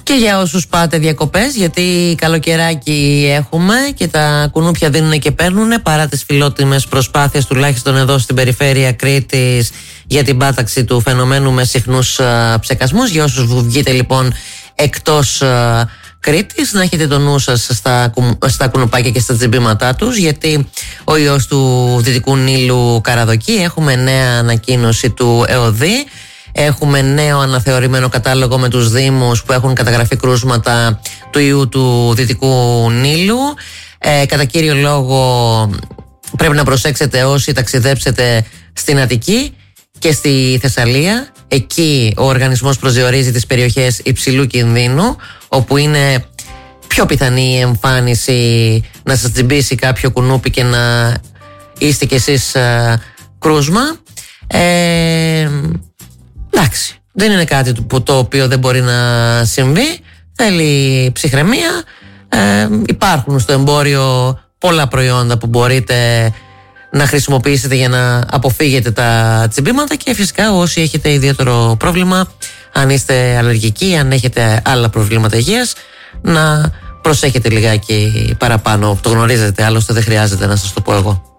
Και για όσους πάτε διακοπές, γιατί καλοκαιράκι έχουμε και τα κουνούπια δίνουν και παίρνουν, παρά τις φιλότιμες προσπάθειες τουλάχιστον εδώ στην περιφέρεια Κρήτης για την πάταξη του φαινομένου με συχνούς ψεκασμούς. Για όσους βγείτε λοιπόν εκτός Κρήτης, να έχετε το νου σας στα κουνουπάκια και στα τσιμπήματά τους, γιατί ο ιός του Δυτικού Νείλου καραδοκεί. Έχουμε νέα ανακοίνωση του ΕΟΔΗ. Έχουμε νέο αναθεωρημένο κατάλογο με τους δήμους που έχουν καταγραφεί κρούσματα του ιού του Δυτικού Νείλου. Κατά κύριο λόγο πρέπει να προσέξετε όσοι ταξιδέψετε στην Αττική και στη Θεσσαλία. Εκεί ο οργανισμός προσδιορίζει τις περιοχές υψηλού κινδύνου, όπου είναι πιο πιθανή η εμφάνιση να σας τσιμπήσει κάποιο κουνούπι και να είστε κι εσείς κρούσμα. Εντάξει, δεν είναι κάτι το οποίο δεν μπορεί να συμβεί. Θέλει ψυχραιμία. Υπάρχουν στο εμπόριο πολλά προϊόντα που μπορείτε να χρησιμοποιήσετε για να αποφύγετε τα τσιμπήματα, και φυσικά όσοι έχετε ιδιαίτερο πρόβλημα, αν είστε αλλεργικοί, αν έχετε άλλα προβλήματα υγείας, να προσέχετε λιγάκι παραπάνω. Το γνωρίζετε, άλλωστε δεν χρειάζεται να σας το πω εγώ.